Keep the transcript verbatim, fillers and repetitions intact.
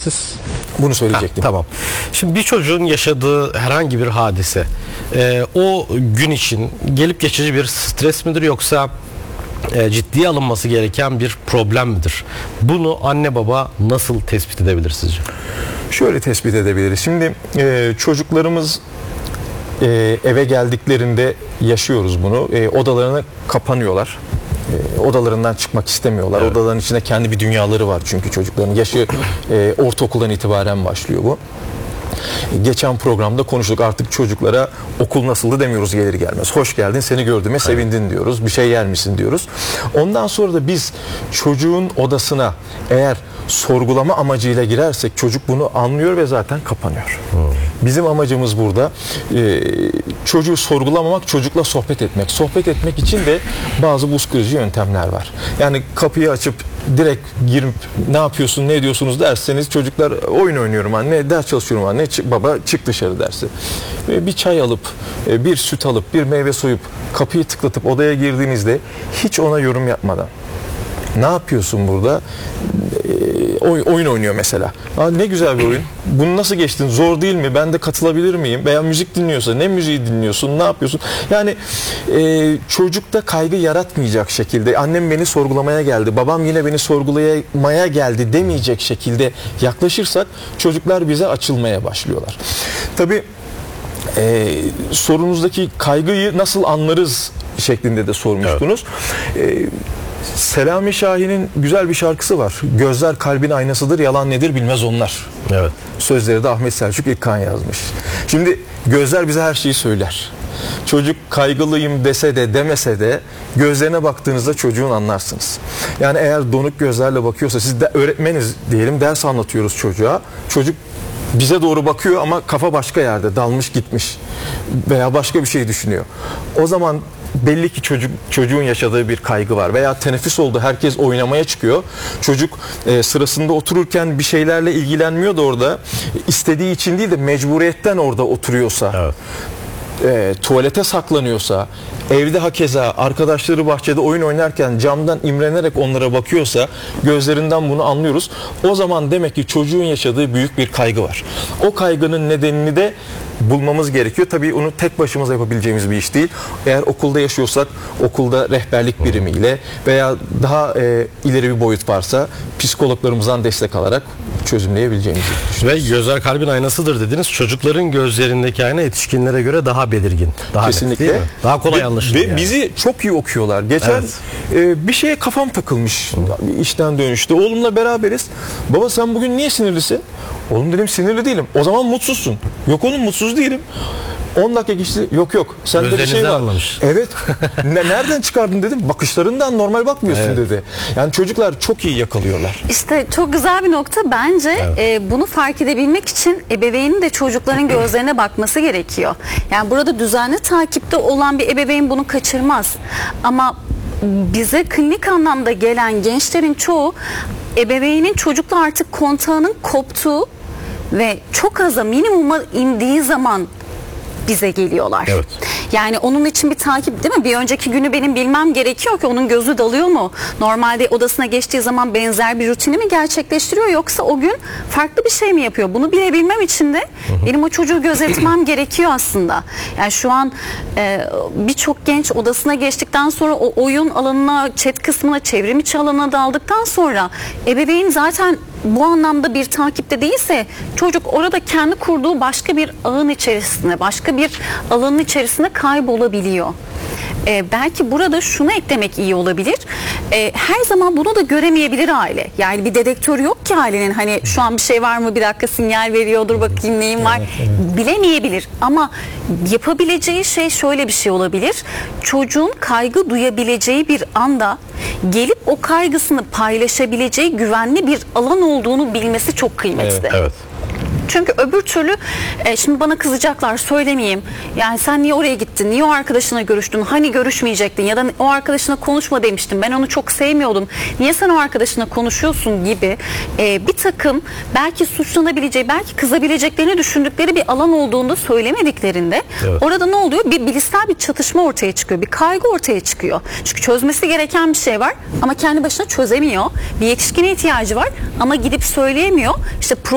siz? Bunu söyleyecektim. Ha, tamam. Şimdi bir çocuğun yaşadığı herhangi bir hadise e, o gün için gelip geçici bir stres midir, yoksa e, ciddiye alınması gereken bir problem midir? Bunu anne baba nasıl tespit edebilir sizce? Şöyle tespit edebiliriz. Şimdi e, çocuklarımız e, eve geldiklerinde yaşıyoruz bunu. E, odalarına kapanıyorlar. E, odalarından çıkmak istemiyorlar. Evet. Odaların içinde kendi bir dünyaları var çünkü çocukların. Yaşı e, ortaokuldan itibaren başlıyor bu. Geçen programda konuştuk, artık çocuklara okul nasıldı demiyoruz gelir gelmez. Hoş geldin, seni gördüğüme sevindin diyoruz. Bir şey yer misin diyoruz. Ondan sonra da biz çocuğun odasına eğer sorgulama amacıyla girersek çocuk bunu anlıyor ve zaten kapanıyor. Hmm. Bizim amacımız burada e, çocuğu sorgulamamak, çocukla sohbet etmek. Sohbet etmek için de bazı buz kırıcı yöntemler var. Yani kapıyı açıp direkt girip ne yapıyorsun, ne ediyorsunuz derseniz çocuklar oyun oynuyorum anne, ders çalışıyorum anne, çık, baba çık dışarı dersi. E, bir çay alıp, e, bir süt alıp, bir meyve soyup kapıyı tıklatıp odaya girdiğinizde hiç ona yorum yapmadan ne yapıyorsun burada? E, oyun oynuyor mesela. Aa, ne güzel bir oyun. Bunu nasıl geçtin? Zor değil mi? Ben de katılabilir miyim? Veya müzik dinliyorsa ne müziği dinliyorsun? Ne yapıyorsun? Yani e, çocukta kaygı yaratmayacak şekilde, annem beni sorgulamaya geldi, babam yine beni sorgulamaya geldi demeyecek şekilde yaklaşırsak çocuklar bize açılmaya başlıyorlar. Tabii e, sorunuzdaki kaygıyı nasıl anlarız şeklinde de sormuştunuz. Evet. E, Selami Şahin'in güzel bir şarkısı var. Gözler kalbin aynasıdır, yalan nedir bilmez onlar. Evet. Sözleri de Ahmet Selçuk İlkan yazmış. Şimdi gözler bize her şeyi söyler. Çocuk kaygılıyım dese de demese de gözlerine baktığınızda çocuğun anlarsınız. Yani eğer donuk gözlerle bakıyorsa, siz de öğretmeniz diyelim, ders anlatıyoruz çocuğa. Çocuk bize doğru bakıyor ama kafa başka yerde, dalmış gitmiş veya başka bir şey düşünüyor. O zaman belli ki çocuk çocuğun yaşadığı bir kaygı var. Veya teneffüs oldu, herkes oynamaya çıkıyor. Çocuk e, sırasında otururken bir şeylerle ilgilenmiyor da orada, istediği için değil de mecburiyetten orada oturuyorsa, evet. e, tuvalete saklanıyorsa, evde hakeza arkadaşları bahçede oyun oynarken camdan imrenerek onlara bakıyorsa gözlerinden bunu anlıyoruz. O zaman demek ki çocuğun yaşadığı büyük bir kaygı var. O kaygının nedenini de bulmamız gerekiyor. Tabii onu tek başımıza yapabileceğimiz bir iş değil. Eğer okulda yaşıyorsak okulda rehberlik birimiyle veya daha e, ileri bir boyut varsa psikologlarımızdan destek alarak çözümleyebileceğimizi düşünüyoruz. Ve gözler kalbin aynasıdır dediniz. Çocukların gözlerindeki ayna yetişkinlere göre daha belirgin. Daha kesinlikle. Net, değil mi? Daha kolay anlaşılır. Ve yani. bizi çok iyi okuyorlar. Geçen evet. e, bir şeye kafam takılmış. İşten dönüşte. Oğlumla beraberiz. Baba sen bugün niye sinirlisin? Oğlum dedim sinirli değilim. O zaman mutsuzsun. Yok oğlum mutsuz değilim. on dakika geçti. Yok yok. Sende bir şey var. Anlamış. Evet. Nereden çıkardın dedim. Bakışlarından normal bakmıyorsun evet. dedi. Yani çocuklar çok iyi yakalıyorlar. İşte çok güzel bir nokta. Bence evet. e, bunu fark edebilmek için ebeveynin de çocukların gözlerine bakması gerekiyor. Yani burada düzenli takipte olan bir ebeveyn bunu kaçırmaz. Ama bize klinik anlamda gelen gençlerin çoğu ebeveynin çocukla artık kontağının koptuğu ve çok aza, minimuma indiği zaman bize geliyorlar. Evet. Yani onun için bir takip, değil mi? Bir önceki günü benim bilmem gerekiyor ki onun gözü dalıyor mu? Normalde odasına geçtiği zaman benzer bir rutini mi gerçekleştiriyor, yoksa o gün farklı bir şey mi yapıyor? Bunu bilebilmem için de benim o çocuğu gözetmem gerekiyor aslında. Yani şu an e, birçok genç odasına geçtikten sonra o oyun alanına, chat kısmına, çevrim içi alanına daldıktan sonra ebeveyn zaten bu anlamda bir takipte değilse çocuk orada kendi kurduğu başka bir ağın içerisinde, başka bir alanın içerisinde kaybolabiliyor. Ee, belki burada şunu eklemek iyi olabilir. Ee, her zaman bunu da göremeyebilir aile. Yani bir dedektörü yok ki ailenin. Hani şu an bir şey var mı? Bir dakika sinyal veriyordur, bakayım neyim var. Bilemeyebilir. Ama yapabileceği şey şöyle bir şey olabilir. Çocuğun kaygı duyabileceği bir anda gelip o kaygısını paylaşabileceği güvenli bir alan olduğunu bilmesi çok kıymetli. Evet. evet. Çünkü öbür türlü e, şimdi bana kızacaklar, söylemeyeyim. Yani sen niye oraya gittin? Niye o arkadaşına görüştün? Hani görüşmeyecektin? Ya da o arkadaşına konuşma demiştim. Ben onu çok sevmiyordum. Niye sen o arkadaşına konuşuyorsun gibi e, bir takım belki suçlanabileceği, belki kızabileceklerini düşündükleri bir alan olduğunu söylemediklerinde evet. orada ne oluyor? Bir bilişsel bir çatışma ortaya çıkıyor. Bir kaygı ortaya çıkıyor. Çünkü çözmesi gereken bir şey var ama kendi başına çözemiyor. Bir yetişkine ihtiyacı var ama gidip söyleyemiyor. İşte